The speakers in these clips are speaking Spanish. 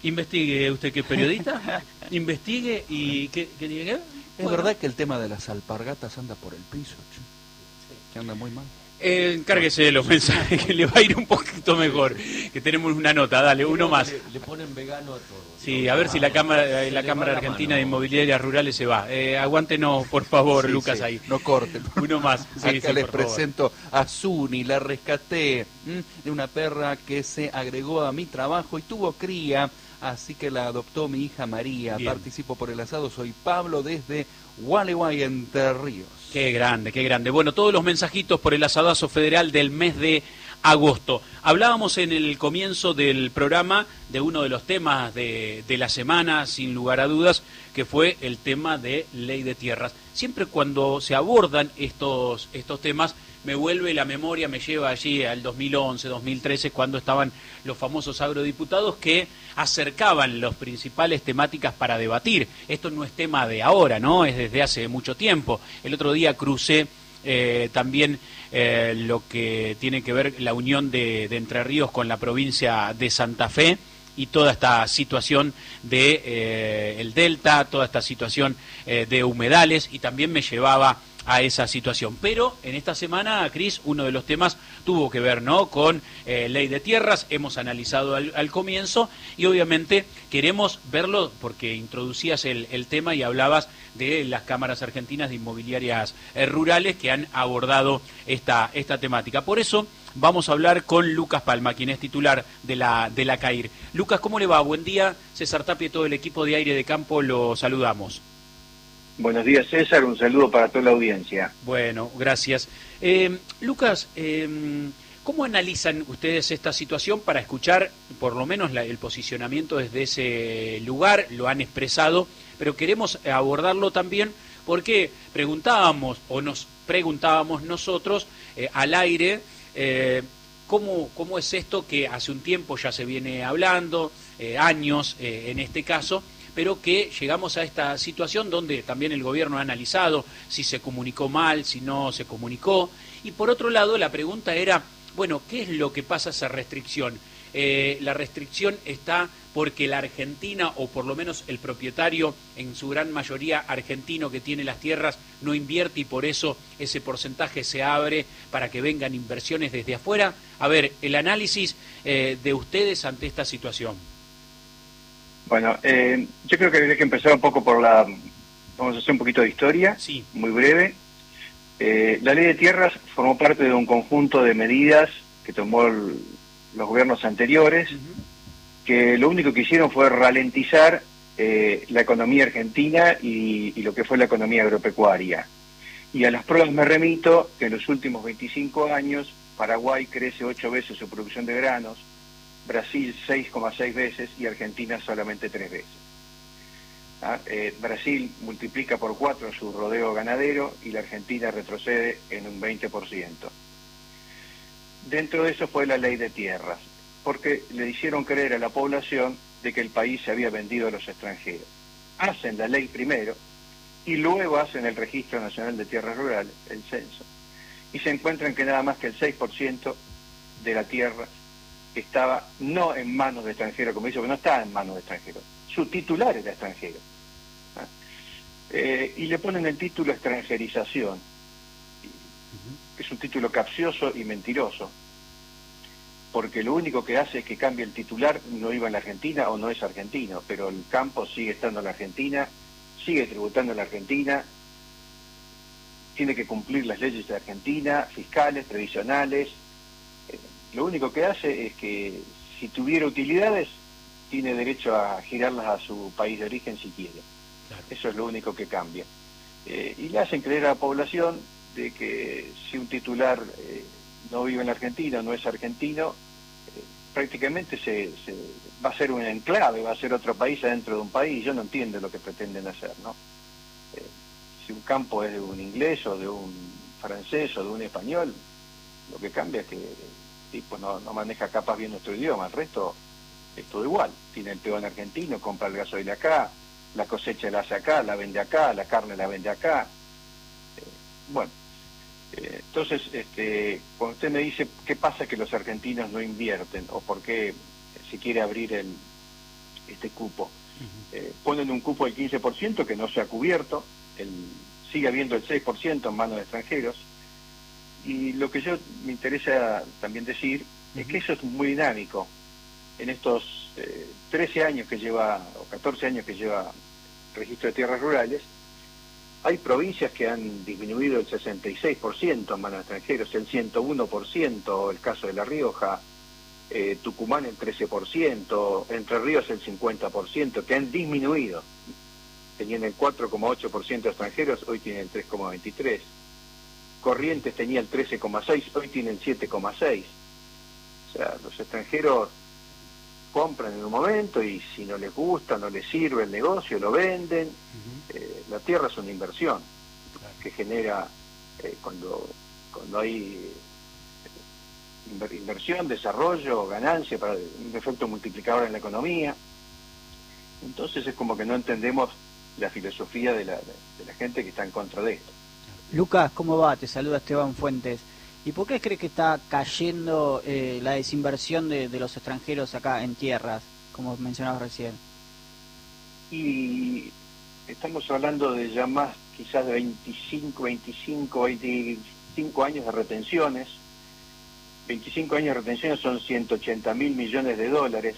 Investigue usted que es periodista, investigue y ¿qué tiene que ver? Es verdad que el tema de las alpargatas anda por el piso, che, que anda muy mal. Encárguese de los mensajes, que le va a ir un poquito mejor, que tenemos una nota, dale, uno más. Le ponen vegano a todo. Sí, a ver si la Cámara Argentina de Inmobiliarias Rurales se va. Aguántenos, por favor, Sí, Lucas, sí, ahí. no corten. Uno más. Sí, Acá sí, les por favor. presento a Zuni, la rescaté de una perra que se agregó a mi trabajo y tuvo cría, así que la adoptó mi hija María. Bien. Participo por el asado, soy Pablo desde Gualeguay, Entre Ríos. Qué grande, qué grande. Bueno, todos los mensajitos por el asadazo federal del mes de agosto. Hablábamos en el comienzo del programa de uno de los temas de la semana, sin lugar a dudas, que fue el tema de ley de tierras. Siempre cuando se abordan estos temas, me vuelve la memoria, me lleva allí al 2011, 2013, cuando estaban los famosos agrodiputados que acercaban las principales temáticas para debatir. Esto no es tema de ahora, ¿no? Es desde hace mucho tiempo. El otro día crucé también lo que tiene que ver la unión de Entre Ríos con la provincia de Santa Fe y toda esta situación de el delta, toda esta situación de humedales, y también me llevaba a esa situación. Pero en esta semana, Cris, uno de los temas tuvo que ver, ¿no?, con ley de tierras. Hemos analizado al comienzo y obviamente queremos verlo porque introducías el tema y hablabas de las cámaras argentinas de inmobiliarias rurales que han abordado esta temática. Por eso vamos a hablar con Lucas Palma, quien es titular de la CAIR. Lucas, ¿cómo le va? Buen día. César Tapia y todo el equipo de Aire de Campo lo saludamos. Buenos días, César, un saludo para toda la audiencia. Bueno, gracias. Lucas, ¿cómo analizan ustedes esta situación para escuchar por lo menos el posicionamiento desde ese lugar? Lo han expresado, pero queremos abordarlo también porque nos preguntábamos nosotros al aire cómo es esto que hace un tiempo ya se viene hablando, años en este caso, pero que llegamos a esta situación donde también el gobierno ha analizado si se comunicó mal, si no se comunicó. Y por otro lado, la pregunta era, bueno, ¿qué es lo que pasa a esa restricción? La restricción está porque la Argentina, o por lo menos el propietario, en su gran mayoría argentino que tiene las tierras, no invierte y por eso ese porcentaje se abre para que vengan inversiones desde afuera. A ver, el análisis de ustedes ante esta situación. Bueno, yo creo que habría que empezar un poco vamos a hacer un poquito de historia, Sí. Muy breve. La ley de tierras formó parte de un conjunto de medidas que tomó los gobiernos anteriores, que lo único que hicieron fue ralentizar la economía argentina y lo que fue la economía agropecuaria. Y a las pruebas me remito que en los últimos 25 años Paraguay crece 8 veces su producción de granos, Brasil 6,6 veces y Argentina solamente 3 veces. Brasil multiplica por 4 su rodeo ganadero y la Argentina retrocede en un 20%. Dentro de eso fue la ley de tierras, porque le hicieron creer a la población de que el país se había vendido a los extranjeros. Hacen la ley primero y luego hacen el Registro Nacional de Tierras Rurales, el censo, y se encuentran que nada más que el 6% de la tierra estaba no en manos de extranjeros, como dice, porque no estaba en manos de extranjeros. Su titular era extranjero. Y le ponen el título extranjerización. Es un título capcioso y mentiroso, porque lo único que hace es que cambie el titular, no iba en la Argentina o no es argentino, pero el campo sigue estando en la Argentina, sigue tributando en la Argentina, tiene que cumplir las leyes de Argentina, fiscales, previsionales. Lo único que hace es que si tuviera utilidades, tiene derecho a girarlas a su país de origen si quiere. Claro. Eso es lo único que cambia. Y le hacen creer a la población de que si un titular no vive en la Argentina, no es argentino, prácticamente va a ser un enclave, va a ser otro país adentro de un país. Yo no entiendo lo que pretenden hacer, ¿no? Si un campo es de un inglés o de un francés o de un español, lo que cambia es que tipo no maneja capaz bien nuestro idioma, el resto es todo igual. Tiene el peón argentino, compra el gasoil acá, la cosecha la hace acá, la vende acá, la carne la vende acá. Entonces, cuando usted me dice qué pasa que los argentinos no invierten o por qué se quiere abrir este cupo. Ponen un cupo del 15% que no se ha cubierto, sigue habiendo el 6% en manos de extranjeros, y lo que yo me interesa también decir es que eso es muy dinámico. En estos 13 años que lleva, o 14 años que lleva el registro de tierras rurales, hay provincias que han disminuido el 66% en manos de extranjeros, el 101%, el caso de La Rioja, Tucumán el 13%, Entre Ríos el 50%, que han disminuido. Tenían el 4,8% de extranjeros, hoy tienen el 3,23%. Corrientes tenía el 13,6%, hoy tiene el 7,6%. O sea, los extranjeros compran en un momento y si no les gusta, no les sirve el negocio, lo venden. La tierra es una inversión que genera, cuando hay inversión, desarrollo, ganancia, para un efecto multiplicador en la economía. Entonces es como que no entendemos la filosofía de la gente que está en contra de esto. Lucas, ¿cómo va? Te saluda Esteban Fuentes. ¿Y por qué crees que está cayendo la desinversión de los extranjeros acá en tierras, como mencionabas recién? Y estamos hablando de ya más, quizás de 25 años de retenciones. 25 años de retenciones son 180.000 millones de dólares.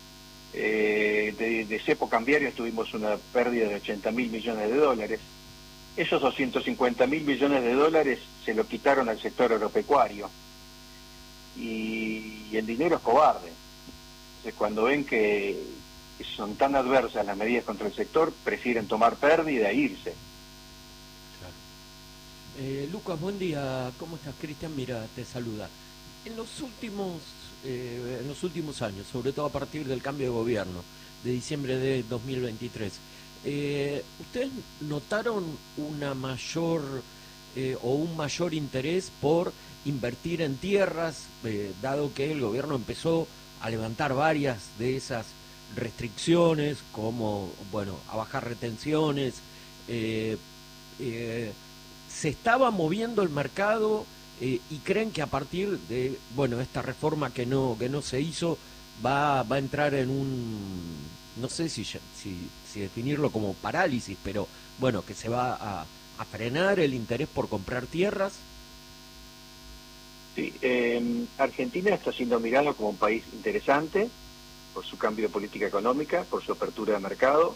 De cepo cambiario tuvimos una pérdida de 80.000 millones de dólares. Esos 250.000 millones de dólares se lo quitaron al sector agropecuario. Y el dinero es cobarde. Entonces, cuando ven que son tan adversas las medidas contra el sector, prefieren tomar pérdida e irse. Lucas, buen día. ¿Cómo estás? Cristian, mira, te saluda. En los últimos años, sobre todo a partir del cambio de gobierno de diciembre de 2023, ¿ustedes notaron una mayor o un mayor interés por invertir en tierras, dado que el gobierno empezó a levantar varias de esas restricciones, como, bueno, a bajar retenciones? ¿Se estaba moviendo el mercado y creen que a partir de, bueno, esta reforma que no se hizo va a entrar en un, no sé si definirlo como parálisis, pero bueno, que se va a frenar el interés por comprar tierras? Sí, Argentina está siendo mirado como un país interesante por su cambio de política económica, por su apertura de mercado.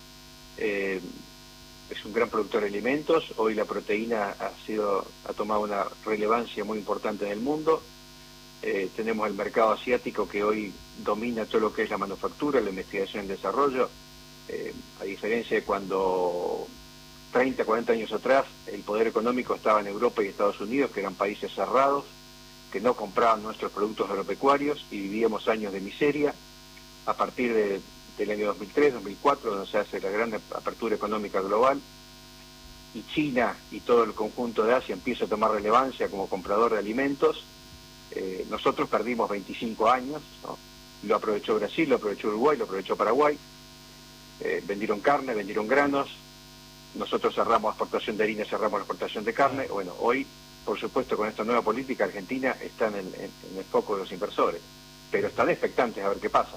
Es un gran productor de alimentos. Hoy la proteína ha tomado una relevancia muy importante en el mundo. Tenemos el mercado asiático que hoy domina todo lo que es la manufactura, la investigación y el desarrollo. A diferencia de cuando 30, 40 años atrás el poder económico estaba en Europa y Estados Unidos, que eran países cerrados, que no compraban nuestros productos agropecuarios y vivíamos años de miseria. A partir del año 2003, 2004, donde se hace la gran apertura económica global, y China y todo el conjunto de Asia empieza a tomar relevancia como comprador de alimentos, nosotros perdimos 25 años, ¿no? Lo aprovechó Brasil, lo aprovechó Uruguay, lo aprovechó Paraguay, vendieron carne, vendieron granos, nosotros cerramos la exportación de harina, cerramos la exportación de carne. Bueno, hoy, por supuesto, con esta nueva política, Argentina está en el foco de los inversores, pero están expectantes a ver qué pasa.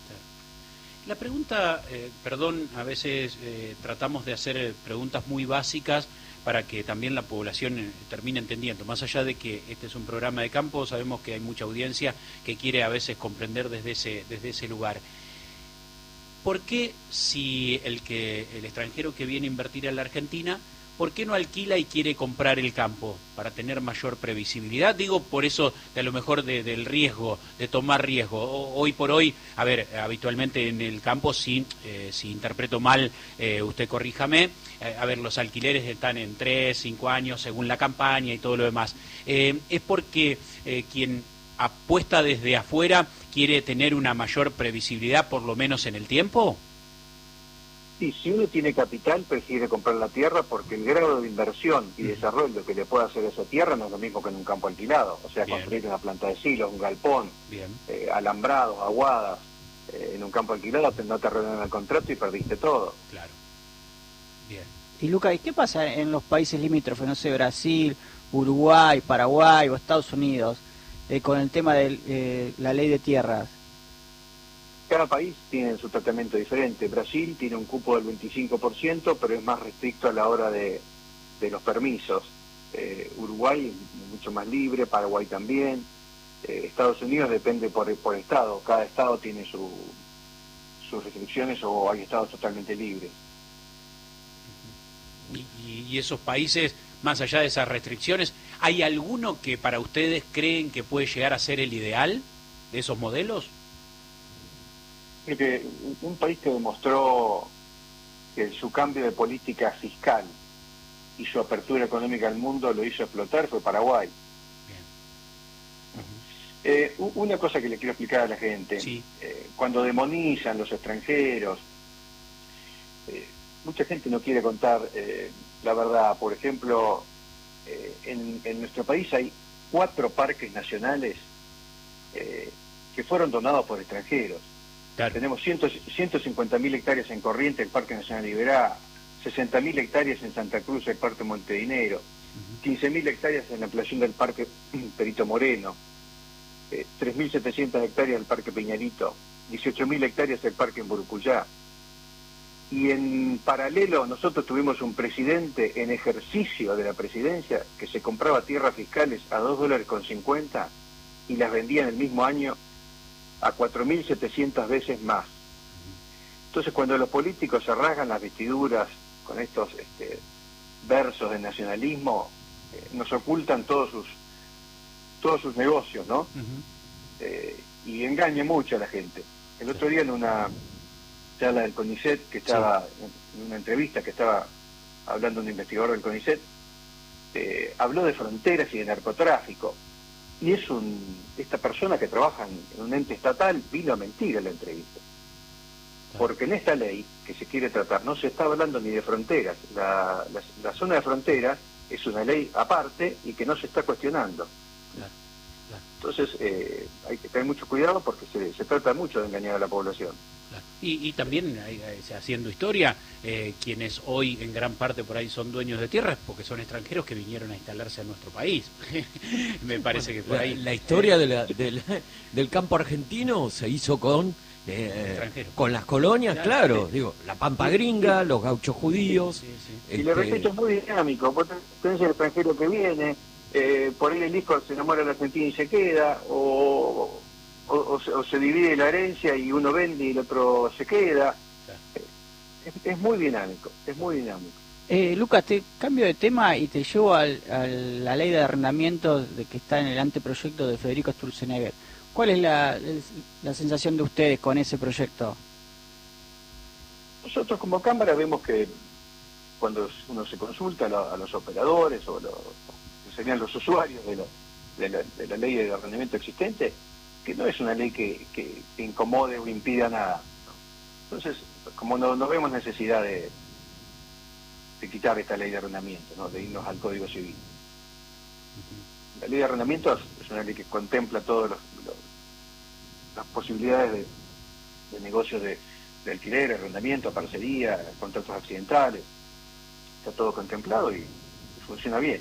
La pregunta, perdón, a veces tratamos de hacer preguntas muy básicas para que también la población termine entendiendo. Más allá de que este es un programa de campo, sabemos que hay mucha audiencia que quiere a veces comprender desde ese lugar. ¿Por qué si el extranjero que viene a invertir en la Argentina, por qué no alquila y quiere comprar el campo para tener mayor previsibilidad? Digo, por eso, de a lo mejor del riesgo, de tomar riesgo. Hoy por hoy, a ver, habitualmente en el campo, si interpreto mal, usted corríjame, a ver, los alquileres están en 3, 5 años, según la campaña y todo lo demás. ¿Es porque quien apuesta desde afuera quiere tener una mayor previsibilidad, por lo menos en el tiempo? Sí, si uno tiene capital, prefiere comprar la tierra porque el grado de inversión y desarrollo que le puede hacer esa tierra no es lo mismo que en un campo alquilado. O sea, construir una planta de silos, un galpón, alambrados, aguadas. En un campo alquilado no te arreglan el contrato y perdiste todo. Claro. Bien. Y Lucas, ¿y qué pasa en los países limítrofes? No sé, Brasil, Uruguay, Paraguay o Estados Unidos, con el tema de la ley de tierras. cada país tiene su tratamiento diferente. Brasil tiene un cupo del 25%, pero es más restricto a la hora de los permisos. Uruguay es mucho más libre, Paraguay también. Estados Unidos depende por estado. Cada estado tiene sus restricciones, o hay estados totalmente libres. Y esos países, más allá de esas restricciones, ¿hay alguno que para ustedes creen que puede llegar a ser el ideal de esos modelos? Porque un país que demostró que su cambio de política fiscal y su apertura económica al mundo lo hizo explotar fue Paraguay. Bien. Una cosa que le quiero explicar a la gente, Sí. Cuando demonizan los extranjeros, mucha gente no quiere contar la verdad. Por ejemplo, en nuestro país hay 4 parques nacionales que fueron donados por extranjeros. Claro. Tenemos 150.000 hectáreas en Corrientes, el Parque Nacional Iberá, 60.000 hectáreas en Santa Cruz, el Parque Montedinero, 15.000 hectáreas en la ampliación del Parque Perito Moreno, 3.700 hectáreas del Parque Peñarito, 18.000 hectáreas del Parque en Burucuyá. Y en paralelo nosotros tuvimos un presidente en ejercicio de la presidencia que se compraba tierras fiscales a $2.50 y las vendía en el mismo año a 4.700 veces más. Entonces, cuando los políticos se rasgan las vestiduras con estos versos de nacionalismo, nos ocultan todos sus negocios, ¿no? Y engaña mucho a la gente. El otro día en una charla del CONICET, que estaba en una entrevista que estaba hablando un investigador del CONICET, habló de fronteras y de narcotráfico. Y esta persona que trabaja en un ente estatal vino a mentir en la entrevista. Porque en esta ley que se quiere tratar no se está hablando ni de fronteras. La zona de fronteras es una ley aparte y que no se está cuestionando. Claro. Entonces hay que tener mucho cuidado porque se trata mucho de engañar a la población. Claro. Y también, haciendo historia, quienes hoy en gran parte por ahí son dueños de tierras, porque son extranjeros que vinieron a instalarse a nuestro país. Me parece que por ahí... La historia del campo argentino se hizo con las colonias, claro. Digo, la Pampa Gringa, los gauchos judíos. Sí. Y le repito, es muy dinámico. Vos tenés el extranjero que viene, por ahí el hijo se enamora de la Argentina y se queda, o se divide la herencia y uno vende y el otro se queda. Es muy dinámico, es muy dinámico. Lucas, te cambio de tema y te llevo a la ley de arrendamientos que está en el anteproyecto de Federico Sturzenegger. ¿Cuál es la sensación de ustedes con ese proyecto? Nosotros como Cámara vemos que cuando uno se consulta a los operadores o que serían los usuarios de la ley de arrendamiento existente, que no es una ley que incomode o impida nada. Entonces, como no vemos necesidad de quitar esta ley de arrendamiento, ¿no? De irnos al Código Civil. La ley de arrendamiento es una ley que contempla todas las posibilidades de negocios de alquiler, arrendamiento, parcería, contratos accidentales. Está todo contemplado y funciona bien.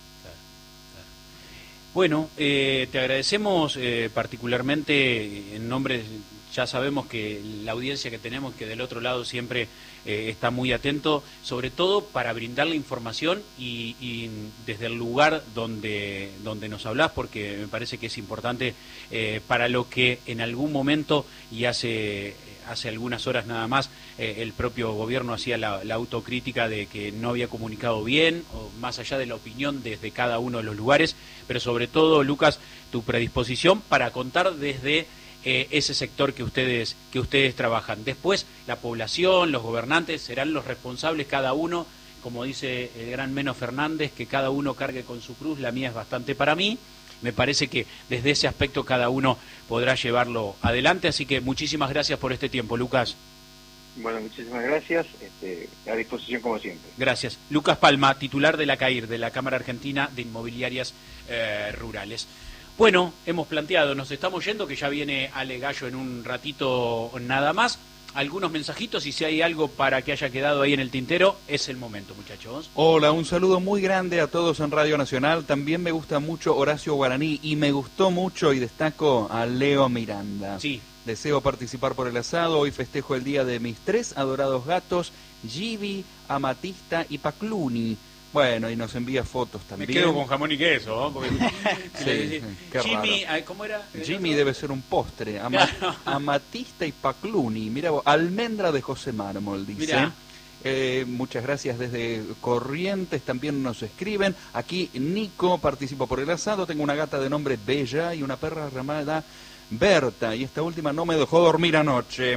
Bueno, te agradecemos particularmente en nombre, ya sabemos que la audiencia que tenemos, que del otro lado siempre está muy atento, sobre todo para brindarle información y desde el lugar donde nos hablás, porque me parece que es importante para lo que en algún momento y hace algunas horas nada más el propio gobierno hacía la autocrítica de que no había comunicado bien, o más allá de la opinión desde cada uno de los lugares, pero sobre todo, Lucas, tu predisposición para contar desde ese sector que ustedes trabajan. Después, la población, los gobernantes serán los responsables cada uno, como dice el gran Meno Fernández, que cada uno cargue con su cruz, la mía es bastante para mí. Me parece que desde ese aspecto cada uno podrá llevarlo adelante, así que muchísimas gracias por este tiempo, Lucas. Bueno, muchísimas gracias, a disposición como siempre. Gracias. Lucas Palma, titular de la CAIR, de la Cámara Argentina de Inmobiliarias Rurales. Bueno, hemos planteado, nos estamos yendo, que ya viene Ale Gallo en un ratito nada más. algunos mensajitos y si hay algo para que haya quedado ahí en el tintero, es el momento, muchachos. Hola, un saludo muy grande a todos en Radio Nacional. También me gusta mucho Horacio Guaraní y me gustó mucho y destaco a Leo Miranda. Sí. Deseo participar por el asado. Hoy festejo el día de mis 3 adorados gatos, Gibi, Amatista y Pacluni. Bueno, y nos envía fotos también. Me quedo con jamón y queso, ¿no? Porque, sí, qué Jimmy, raro. ¿cómo era? Jimmy debe ser un postre. Amatista y Pacluni. Mira vos, almendra de José Mármol, dice. Mirá. Muchas gracias desde Corrientes, también nos escriben. Aquí Nico, participo por el asado. Tengo una gata de nombre Bella y una perra llamada Berta. Y esta última no me dejó dormir anoche.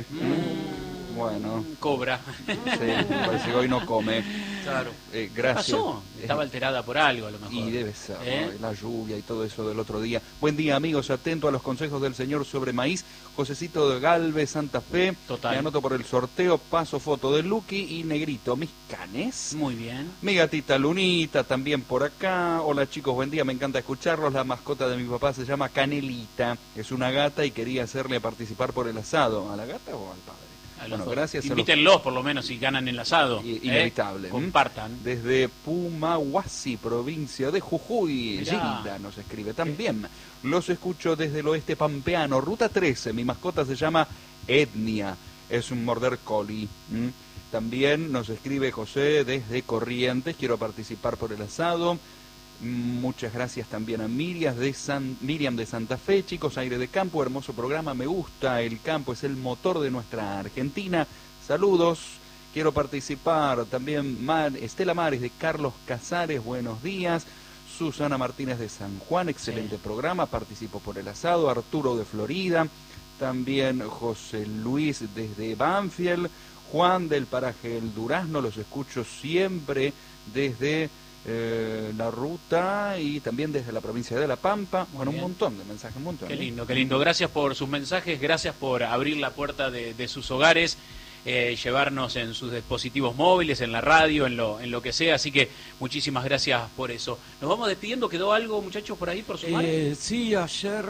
Bueno. Cobra. Sí, parece que hoy no come. Claro. Gracias. ¿Qué pasó? Estaba alterada por algo, a lo mejor. Y debe ser, ¿no? La lluvia y todo eso del otro día. Buen día, amigos, atento a los consejos del señor sobre maíz. Josecito de Galvez, Santa Fe. Total. Me anoto por el sorteo, paso foto de Lucky y Negrito. Mis canes. Muy bien. Mi gatita Lunita también por acá. Hola chicos, buen día, me encanta escucharlos. La mascota de mi papá se llama Canelita. Es una gata y quería hacerle participar por el asado. ¿A la gata o al padre? Bueno, gracias. Invítenlos por lo menos si ganan el asado. Inevitable. Compartan. Desde Pumahuasi, provincia de Jujuy. Mirá. Gilda nos escribe también. Los escucho desde el oeste pampeano, ruta 13. Mi mascota se llama Etnia. Es un border collie. También nos escribe José desde Corrientes. Quiero participar por el asado. Muchas gracias también a Miriam de Santa Fe. Chicos, aire de campo, hermoso programa, me gusta. El campo es el motor de nuestra Argentina. Saludos, quiero participar. También Estela Mares de Carlos Casares, buenos días. Susana Martínez de San Juan, excelente programa, participo por el asado. Arturo de Florida, también José Luis desde Banfield. Juan del paraje El Durazno, los escucho siempre desde la ruta y también desde la provincia de La Pampa. Bueno, un montón de mensajes, un montón. Qué lindo, qué lindo. Gracias por sus mensajes, gracias por abrir la puerta de sus hogares, llevarnos en sus dispositivos móviles, en la radio, en lo que sea. Así que muchísimas gracias por eso. Nos vamos despidiendo. ¿Quedó algo, muchachos, por ahí, por sumar? Sí, ayer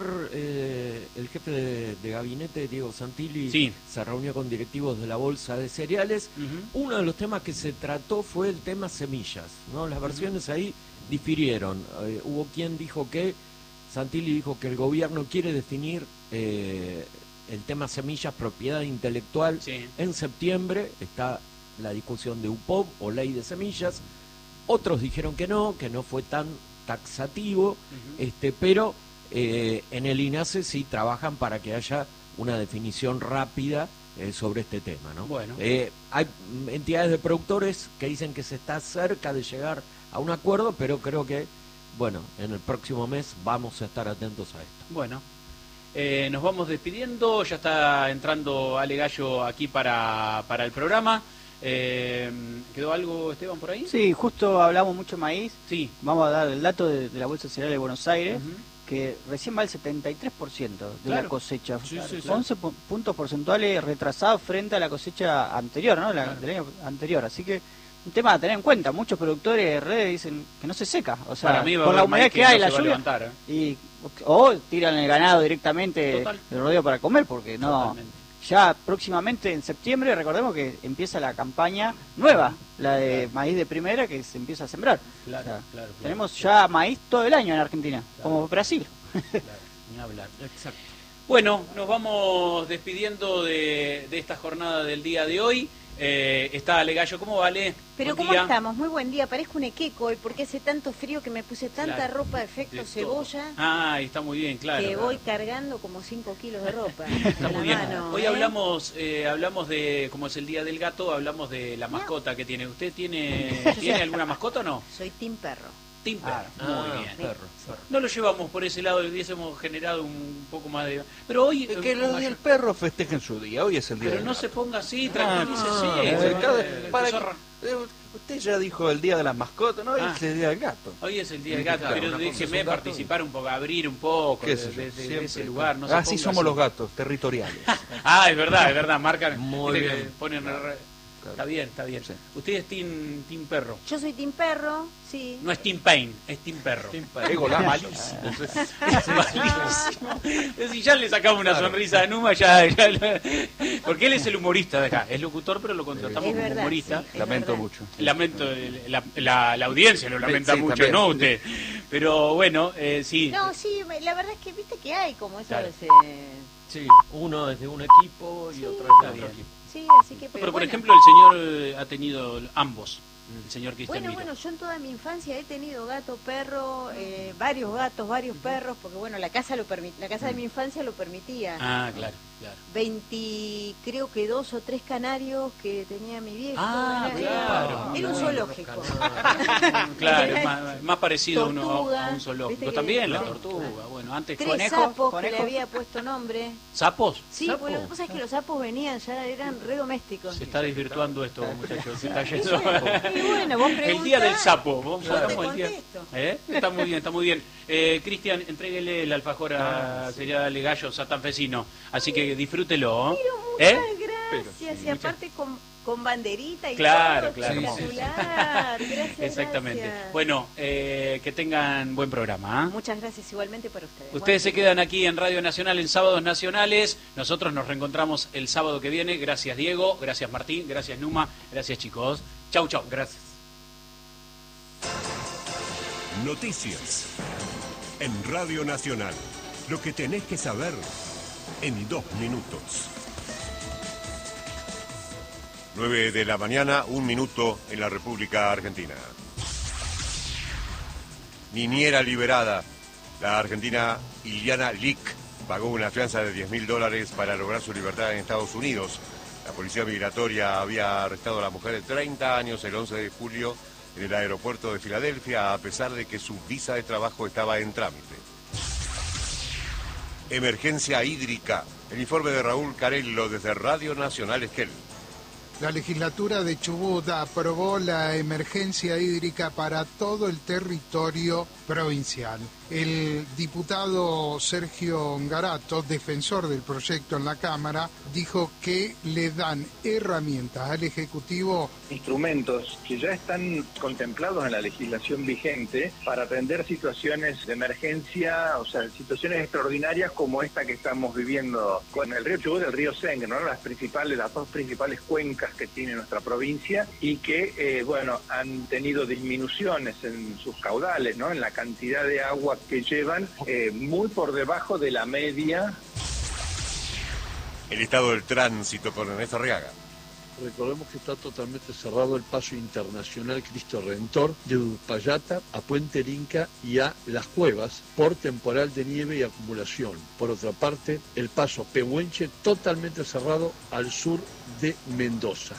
el jefe de gabinete, Diego Santilli, se reunió con directivos de la Bolsa de Cereales. Uno de los temas que se trató fue el tema semillas, ¿no? Las versiones ahí difirieron. Hubo quien dijo que, Santilli dijo que el gobierno quiere definir el tema semillas, propiedad intelectual, en septiembre. Está la discusión de UPOV o ley de semillas. Otros dijeron que no fue tan taxativo, pero en el INASE sí trabajan para que haya una definición rápida sobre este tema, ¿no? Bueno. Hay entidades de productores que dicen que se está cerca de llegar a un acuerdo, pero creo que, bueno, en el próximo mes vamos a estar atentos a esto. Bueno. Nos vamos despidiendo, ya está entrando Ale Gallo aquí para el programa. ¿Quedó algo, Esteban, por ahí? Sí, justo hablamos mucho de maíz. Sí. Vamos a dar el dato de la Bolsa Cereal de Buenos Aires, que recién va el 73% de la cosecha. Sí, 11 puntos porcentuales retrasados frente a la cosecha anterior, ¿no? Del año anterior. Así que un tema a tener en cuenta. Muchos productores de redes dicen que no se seca. O sea, por la humedad que hay, la lluvia. O tiran el ganado directamente del rodeo para comer, porque no. Totalmente. Ya próximamente en septiembre, recordemos que empieza la campaña nueva, la de maíz de primera, que se empieza a sembrar. Claro. Tenemos ya maíz todo el año en Argentina, como Brasil. Ni hablar. Exacto. Bueno, nos vamos despidiendo de esta jornada del día de hoy. Está Ale Gallo, ¿cómo vale? Pero ¿cómo estamos? Muy buen día, parezco un equeco hoy porque hace tanto frío que me puse tanta ropa de efecto cebolla. Ah, está muy bien, claro. Que voy cargando como 5 kilos de ropa. Está muy bien. Mano, hoy hablamos de, como es el Día del Gato, hablamos de la mascota que tiene. ¿Usted tiene alguna mascota o no? Soy team perro. Team perro. Muy bien. Perro. No lo llevamos por ese lado, hubiésemos generado un poco más de... Pero hoy... que el perro festejen su día, hoy es el día del gato. Pero no se ponga así, tranquilícese. Usted ya dijo el día de las mascotas, ¿no? Hoy es el día del gato. Hoy es el día del gato, pero déjeme participar un poco, abrir un poco de ese lugar. No así somos los gatos, territoriales. Es verdad, marcan... Muy bien. Ponen... Está bien, está bien. Sí. ¿Usted es team perro? Yo soy team perro, sí. No es team pain, es team perro. Es malísimo. Es malísimo. Si ya le sacamos una sonrisa a Numa, porque él es el humorista de acá. Es locutor, pero lo contratamos como humorista. Sí, lamento mucho. Lamento, la audiencia lo lamenta mucho, también. No usted. Pero bueno, sí. No, sí, la verdad es que viste que hay como eso claro. Sí, uno es de un equipo y otro es de otro equipo. Sí, así que... Pero por ejemplo, el señor ha tenido ambos. El señor Cristian Bueno, yo en toda mi infancia he tenido gato, perro, varios gatos, varios perros, porque bueno, la casa de mi infancia lo permitía. Ah, claro. 20, creo que 2 o 3 canarios que tenía mi viejo. Claro. Era un zoológico. Claro, más parecido tortuga, a un zoológico. También la tortuga. Bueno, antes 3 sapos que le había puesto nombre. ¿Sapos? Sí, porque lo que pasa es que los sapos venían, ya eran re domésticos. Se está desvirtuando esto, muchachos. Se está yendo. Y bueno, vos el día del sapo. Vos sacamos el día. Está muy bien, está muy bien. Cristian, entréguele el alfajor a Serial Gallo santanfesino. Así que disfrútelo. Pero muchas gracias. Y aparte con banderita y claro, todo. Espectacular. Gracias. Exactamente. Gracias. Bueno, que tengan buen programa. Muchas gracias igualmente para ustedes. Ustedes se quedan aquí en Radio Nacional en Sábados Nacionales. Nosotros nos reencontramos el sábado que viene. Gracias Diego, gracias Martín, gracias Numa, gracias chicos. Chau, chau. Gracias. Noticias en Radio Nacional. Lo que tenés que saber en 2 minutos. 9 de la mañana, 1 minuto en la República Argentina. Niñera liberada. La argentina Iliana Lick pagó una fianza de $10.000 para lograr su libertad en Estados Unidos. La policía migratoria había arrestado a la mujer de 30 años el 11 de julio en el aeropuerto de Filadelfia, a pesar de que su visa de trabajo estaba en trámite. Emergencia hídrica. El informe de Raúl Carello desde Radio Nacional Esquel. La legislatura de Chubut aprobó la emergencia hídrica para todo el territorio provincial. El diputado Sergio Ngarato, defensor del proyecto en la Cámara, dijo que le dan herramientas al Ejecutivo. Instrumentos que ya están contemplados en la legislación vigente para atender situaciones de emergencia, o sea, situaciones extraordinarias como esta que estamos viviendo con el río Chubut y el río Sengre, ¿no? Las dos principales cuencas que tiene nuestra provincia y que, han tenido disminuciones en sus caudales, ¿no? En la cantidad de agua que llevan, muy por debajo de la media. El estado del tránsito con Ernesto Arriaga. Recordemos que está totalmente cerrado el paso internacional Cristo Redentor de Uspallata a Puente el Inca y a Las Cuevas por temporal de nieve y acumulación. Por otra parte, el paso Pehuenche totalmente cerrado al sur de Mendoza.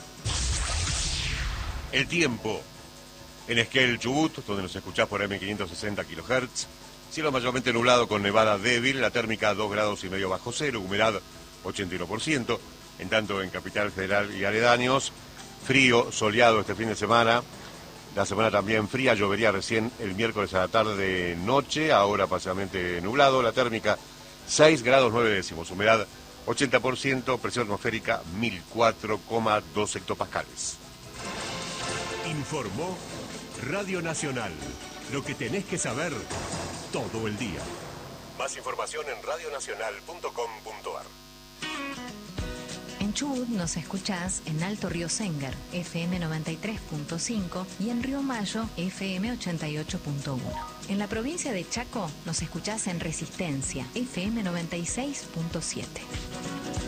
El tiempo. En Esquel, Chubut, donde nos escuchás por M560 kHz, cielo mayormente nublado con nevada débil, la térmica 2,5 grados bajo cero, humedad 81%. En tanto, en Capital Federal y aledaños, frío, soleado este fin de semana. La semana también fría, llovería recién el miércoles a la tarde noche, ahora parcialmente nublado. La térmica 6 grados 9 décimos, humedad 80%, presión atmosférica 1004,2 hectopascales. Informó Radio Nacional. Lo que tenés que saber todo el día. Más información en radionacional.com.ar. En Chubut nos escuchás en Alto Río Sengre, FM 93.5 y en Río Mayo, FM 88.1. En la provincia de Chaco nos escuchás en Resistencia, FM 96.7.